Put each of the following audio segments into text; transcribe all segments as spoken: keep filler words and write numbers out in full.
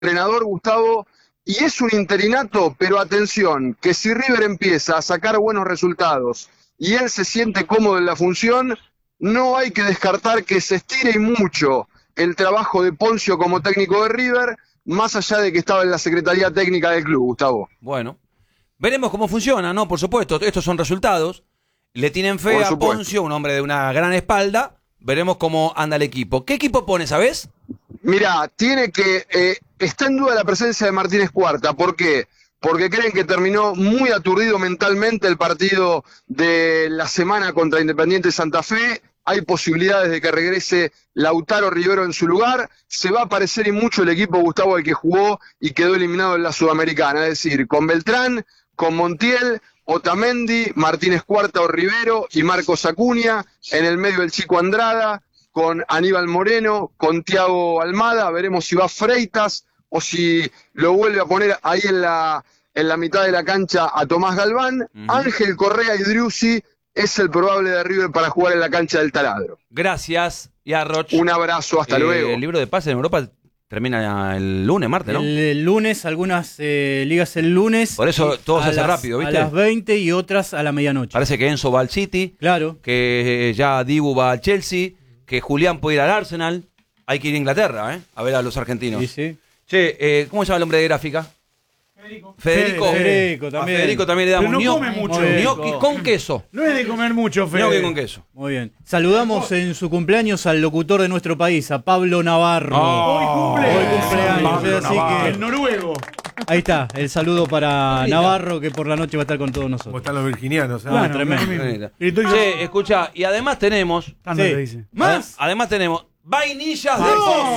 entrenador, Gustavo, y es un interinato, pero atención, que si River empieza a sacar buenos resultados y él se siente cómodo en la función, no hay que descartar que se estire y mucho el trabajo de Poncio como técnico de River, más allá de que estaba en la Secretaría Técnica del club, Gustavo. Bueno, veremos cómo funciona, ¿no? Por supuesto, estos son resultados. Le tienen fe a Poncio, un hombre de una gran espalda. Veremos cómo anda el equipo. ¿Qué equipo pone, sabes? Mirá, tiene que... Eh, está en duda la presencia de Martínez Cuarta. ¿Por qué? Porque creen que terminó muy aturdido mentalmente el partido de la semana contra Independiente Santa Fe. Hay posibilidades de que regrese Lautaro Rivero en su lugar. Se va a parecer y mucho el equipo, Gustavo, al que jugó y quedó eliminado en la Sudamericana. Es decir, con Beltrán, con Montiel, Otamendi, Martínez Cuarta o Rivero y Marcos Acuña. En el medio el Chico Andrada, con Aníbal Moreno, con Thiago Almada. Veremos si va Freitas o si lo vuelve a poner ahí en la, en la mitad de la cancha a Tomás Galván. Uh-huh. Ángel Correa y Driussi es el probable de River para jugar en la cancha del Taladro. Gracias, Yarroch. Un abrazo, hasta eh, luego. El libro de pases en Europa termina el lunes, martes, ¿no? El, el lunes, algunas eh, ligas el lunes. Por eso todo se hace las, rápido, ¿viste? A las veinte y otras a la medianoche. Parece que Enzo va al City. Claro. Que ya Dibu va al Chelsea. Que Julián puede ir al Arsenal. Hay que ir a Inglaterra, ¿eh? A ver a los argentinos. Sí, sí. Che, eh, ¿cómo se llama el hombre de gráfica? Federico. Federico. Federico también. A Federico también le damos Pero no ño- come mucho. gnocchi con queso. No es de comer mucho, Fede. Gnocchi con queso. Muy bien. Saludamos en su cumpleaños al locutor de nuestro país, a Pablo Navarro. Oh, Hoy cumple. Hoy cumpleaños, Pablo así Navarro. que- El noruego. Ahí está, el saludo para Navarro, que por la noche va a estar con todos Como nosotros. están los virginianos, ¿eh? Bueno, tremendo. Tremendo. Grito yo. Che, escucha, y además tenemos. Tanda Sí. le dice. ¿Más? Además tenemos vainillas de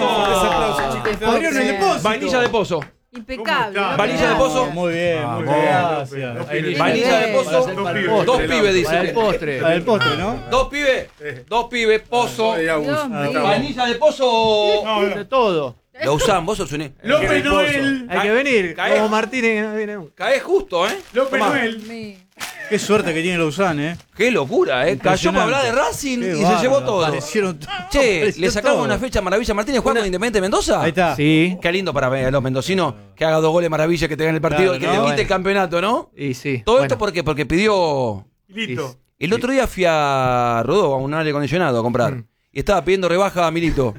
pozo. Abrieron el depósito. Vainilla de pozo. Impecable. ¿Cómo está? Vanilla de pozo. Muy bien, Ah, muy bueno, bien. dos Gracias. pibes. Vanilla de pozo. Dos pibes. Dos pibes, Para el dice. postre. Para el postre, ¿no? Dos pibes. Dos pibes, pozo. Dios mío. Vanilla de pozo. No, De no. todo. Lo usan, vos sos un. López Noel. Hay que venir. Cae. Como Martínez que no viene nunca. Caes justo, ¿eh? López Tomá. Noel. Mi- Qué suerte que tiene Lausanne, ¿eh? Qué locura, ¿eh? Cayó para hablar de Racing Qué y se bárbaro, llevó todo. aparecieron todos, Che, apareció ¿le sacaron todo. una fecha maravilla Martínez jugando con Independiente Mendoza? Ahí está. Sí. Qué lindo para ver a los mendocinos que haga dos goles maravilla, que te gane el partido, Claro, que ¿no? le quite Bueno. el campeonato, ¿no? Y sí. Todo Bueno, esto ¿por qué? Porque pidió. Listo. El otro día fui a Rodó, a un aire acondicionado a comprar. Mm. Y estaba pidiendo rebaja a Milito.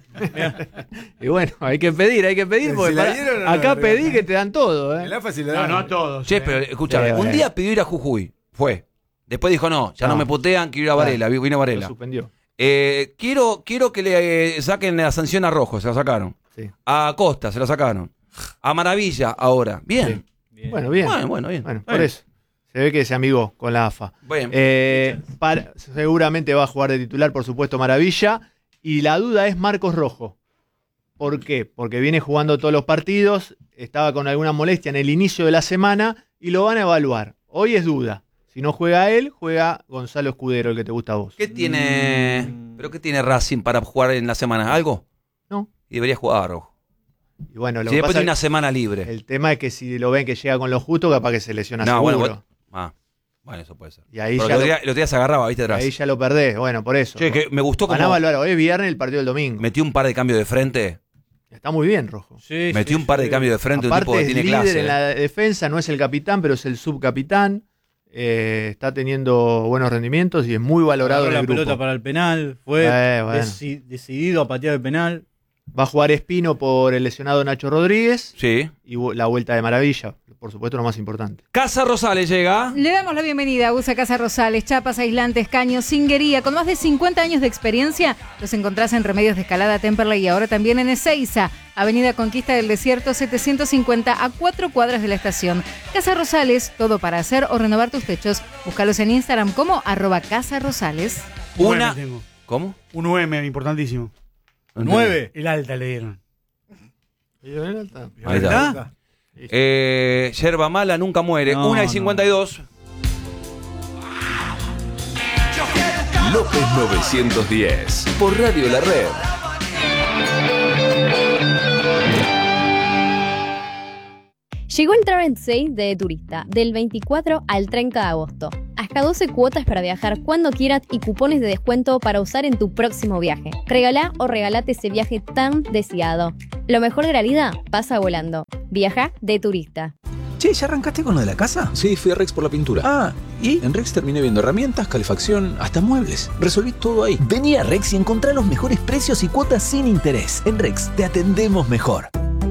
Y bueno, hay que pedir, hay que pedir. ¿Se Porque la para- dieron o no acá la pedí rebaja? que te dan todo, ¿eh? El AFA sí le No, da. no a todos. Che, eh. pero escúchame, Sí, un bueno. día pidió ir a Jujuy. Fue. Después dijo, no, ya no, No. me putean, quiero ir a Varela. Vino Lo Varela. suspendió. Eh, quiero, quiero que le eh, saquen la sanción a Rojo, se la sacaron. Sí. A Costa, se la sacaron. A Maravilla, ahora. Bien. Bien. Bueno, bien. Bueno, bueno, bien. Bueno, Bueno. por eso. Se ve que se amigó con la AFA. Bien. Eh, para- seguramente va a jugar de titular, por supuesto, Maravilla. Y la duda es Marcos Rojo. ¿Por qué? Porque viene jugando todos los partidos, estaba con alguna molestia en el inicio de la semana y lo van a evaluar. Hoy es duda. Si no juega él, juega Gonzalo Escudero, el que te gusta a vos. ¿Qué tiene. ¿Pero qué tiene Racing para jugar en la semana? ¿Algo? No. Y debería jugar Rojo. Y bueno, lo Si que después pasa tiene una es semana libre. que el tema es que si lo ven que llega con lo justo, capaz que se lesiona No, seguro. bueno, bueno. Ah, bueno, eso puede ser. Y ahí Pero ya, el lo, otro día, el otro día se agarraba, ¿viste? Atrás. ahí ya lo perdés. Bueno, por eso. Che, que me gustó Van a como evaluar hoy es viernes el partido del domingo. metió un par de cambios de frente. Está muy bien, Rojo. Sí, Metió sí, un par de sí. cambios de frente, un Aparte tipo que es tiene líder clase. en la defensa, no es el capitán, pero es el subcapitán. Eh, está teniendo buenos rendimientos y es muy valorado Agarró en la el grupo. pelota para el penal, fue Eh, bueno. deci- decidido a patear el penal. Va a jugar Espino por el lesionado Nacho Rodríguez Sí. y vu- la vuelta de Maravilla, por supuesto lo más importante. Casa Rosales llega. Le damos la bienvenida a Usa Casa Rosales, chapas, aislantes, caños, cinguería. Con más de cincuenta años de experiencia, los encontrás en Remedios de Escalada, Temperley y ahora también en Ezeiza, Avenida Conquista del Desierto setecientos cincuenta, a cuatro cuadras de la estación. Casa Rosales, todo para hacer o renovar tus techos. Búscalos en Instagram como arroba Casa Rosales. Una. U M tengo. ¿Cómo? Un U M importantísimo. Nueve. El alta le dieron. Ahí está. Eh, yerba mala nunca muere. No, Una y no. cincuenta y dos. López novecientos diez por Radio La Red. Llegó el Travel Sale de Turista, del veinticuatro al treinta de agosto. Hasta doce cuotas para viajar cuando quieras y cupones de descuento para usar en tu próximo viaje. Regalá o regalate ese viaje tan deseado. Lo mejor de la vida pasa volando. Viaja de Turista. Che, ¿ya arrancaste con lo de la casa? Sí, fui a Rex por la pintura. Ah, ¿y? En Rex terminé viendo herramientas, calefacción, hasta muebles. Resolví todo ahí. Vení a Rex y encontrá los mejores precios y cuotas sin interés. En Rex te atendemos mejor.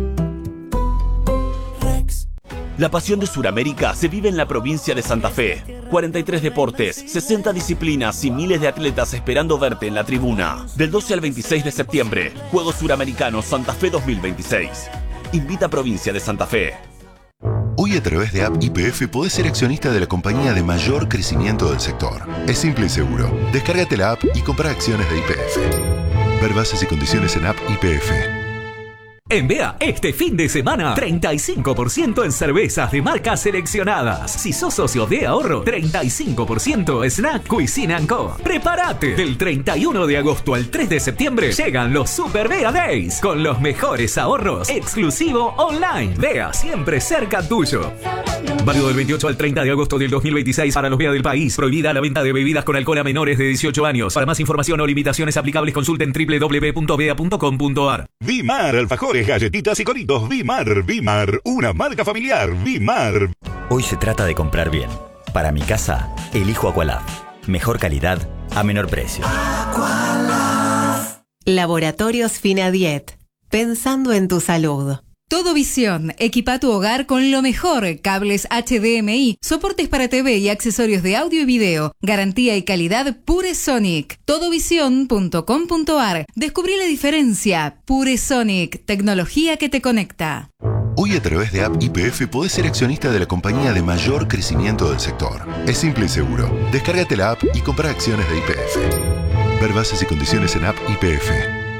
La pasión de Sudamérica se vive en la provincia de Santa Fe. cuarenta y tres deportes, sesenta disciplinas y miles de atletas esperando verte en la tribuna. Del doce al veintiséis de septiembre, Juegos Suramericanos Santa Fe dos mil veintiséis. Invita a Provincia de Santa Fe. Hoy a través de App Y P F podés ser accionista de la compañía de mayor crecimiento del sector. Es simple y seguro. Descárgate la app y compra acciones de Y P F. Ver bases y condiciones en App Y P F. En B E A, este fin de semana, treinta y cinco por ciento en cervezas de marcas seleccionadas. Si sos socio de ahorro, treinta y cinco por ciento Snack Cuisine and Co. ¡Prepárate! Del treinta y uno de agosto al tres de septiembre llegan los Super B E A Days con los mejores ahorros, exclusivo online. B E A, siempre cerca tuyo. Válido del veintiocho al treinta de agosto del dos mil veintiséis para los B E A del país. Prohibida la venta de bebidas con alcohol a menores de dieciocho años. Para más información o limitaciones aplicables consulten doble u doble u doble u punto bea punto com punto a r. Vimar, alfajores, galletitas y coritos. Vimar, Vimar, una marca familiar. Vimar. Hoy se trata de comprar bien. Para mi casa, elijo Aqualab. Mejor calidad a menor precio. Aqualab. Laboratorios Finadiet. Pensando en tu salud. Todo Visión, equipa tu hogar con lo mejor, cables H D M I, soportes para T V y accesorios de audio y video, garantía y calidad Pure Sonic. todo visión punto com punto a r. Descubrí la diferencia. Pure Sonic, tecnología que te conecta. Hoy a través de App Y P F podés ser accionista de la compañía de mayor crecimiento del sector. Es simple y seguro. Descárgate la app y compra acciones de Y P F. Ver bases y condiciones en App Y P F.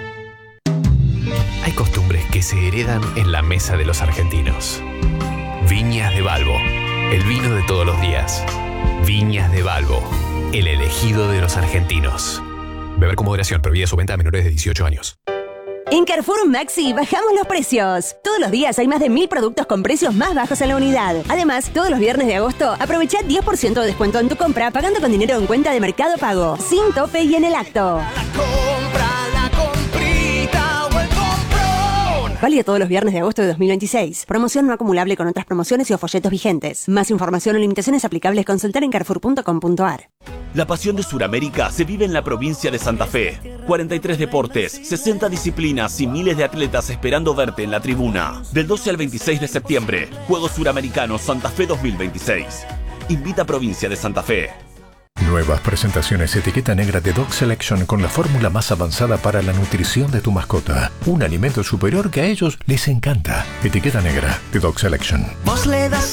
Hay costumbres que se heredan en la mesa de los argentinos. Viñas de Balbo, el vino de todos los días. Viñas de Balbo, el elegido de los argentinos. Beber con moderación, prohibida su venta a menores de dieciocho años. En Carrefour Maxi bajamos los precios. Todos los días hay más de mil productos con precios más bajos en la unidad. Además, todos los viernes de agosto aprovecha diez por ciento de descuento en tu compra pagando con dinero en cuenta de Mercado Pago. Sin tope y en el acto. Válido todos los viernes de agosto de dos mil veintiséis. Promoción no acumulable con otras promociones y o folletos vigentes. Más información o limitaciones aplicables consultar en carrefour punto com punto a r. La pasión de Sudamérica se vive en la provincia de Santa Fe. cuarenta y tres deportes, sesenta disciplinas y miles de atletas esperando verte en la tribuna. Del doce al veintiséis de septiembre, Juegos Suramericanos Santa Fe dos mil veintiséis. Invita a Provincia de Santa Fe. Nuevas presentaciones etiqueta negra de Dog Selection con la fórmula más avanzada para la nutrición de tu mascota. Un alimento superior que a ellos les encanta. Etiqueta negra de Dog Selection. Vos le das